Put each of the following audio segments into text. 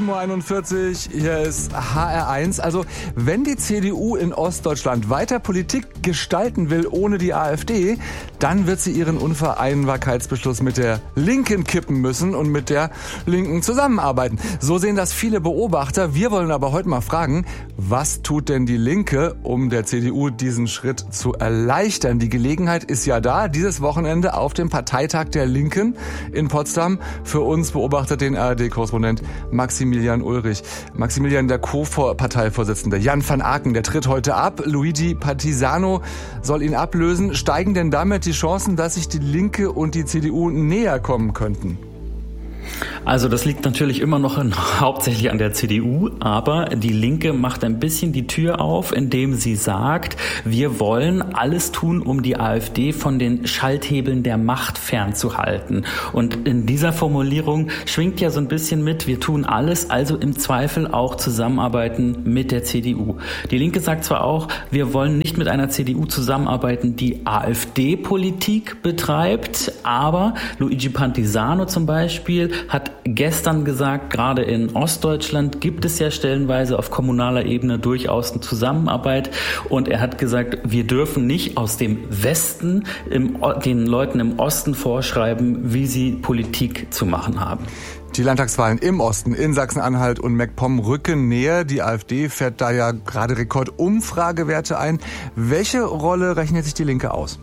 7.41 Uhr, hier ist HR1. Also, wenn die CDU in Ostdeutschland weiter Politik gestalten will ohne die AfD, dann wird sie ihren Unvereinbarkeitsbeschluss mit der Linken kippen müssen und mit der Linken zusammenarbeiten. So sehen das viele Beobachter. Wir wollen aber heute mal fragen, was tut denn die Linke, um der CDU diesen Schritt zu erleichtern? Die Gelegenheit ist ja da, dieses Wochenende auf dem Parteitag der Linken in Potsdam. Für uns beobachtet den ARD-Korrespondent Maximilian Ulrich. Maximilian, der Co-Parteivorsitzende Jan van Aken, der tritt heute ab. Luigi Partisano soll ihn ablösen. Steigen denn damit die Chancen, dass sich die Linke und die CDU näher kommen könnten? Also das liegt natürlich immer noch hauptsächlich an der CDU, aber die Linke macht ein bisschen die Tür auf, indem sie sagt, wir wollen alles tun, um die AfD von den Schalthebeln der Macht fernzuhalten. Und in dieser Formulierung schwingt ja so ein bisschen mit, wir tun alles, also im Zweifel auch zusammenarbeiten mit der CDU. Die Linke sagt zwar auch, wir wollen nicht mit einer CDU zusammenarbeiten, die AfD-Politik betreibt, aber Luigi Partisano zum Beispiel hat gestern gesagt, gerade in Ostdeutschland gibt es ja stellenweise auf kommunaler Ebene durchaus eine Zusammenarbeit. Und er hat gesagt, wir dürfen nicht aus dem Westen den Leuten im Osten vorschreiben, wie sie Politik zu machen haben. Die Landtagswahlen im Osten, in Sachsen-Anhalt und MacPom rücken näher. Die AfD fährt da ja gerade Rekordumfragewerte ein. Welche Rolle rechnet sich die Linke aus?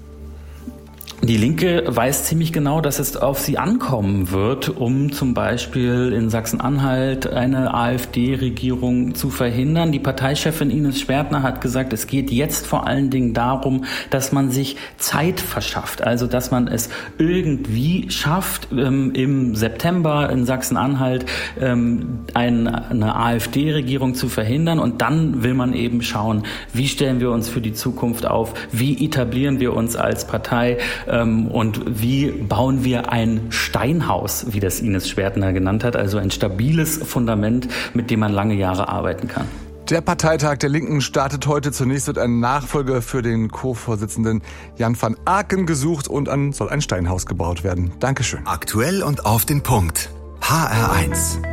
Die Linke weiß ziemlich genau, dass es auf sie ankommen wird, um zum Beispiel in Sachsen-Anhalt eine AfD-Regierung zu verhindern. Die Parteichefin Ines Schwertner hat gesagt, es geht jetzt vor allen Dingen darum, dass man sich Zeit verschafft. Also, dass man es irgendwie schafft, im September in Sachsen-Anhalt eine AfD-Regierung zu verhindern. Und dann will man eben schauen, wie stellen wir uns für die Zukunft auf, wie etablieren wir uns als Partei, und wie bauen wir ein Steinhaus, wie das Ines Schwertner genannt hat, also ein stabiles Fundament, mit dem man lange Jahre arbeiten kann. Der Parteitag der Linken startet heute. Zunächst wird ein Nachfolger für den Co-Vorsitzenden Jan van Aken gesucht und soll ein Steinhaus gebaut werden. Dankeschön. Aktuell und auf den Punkt. HR1.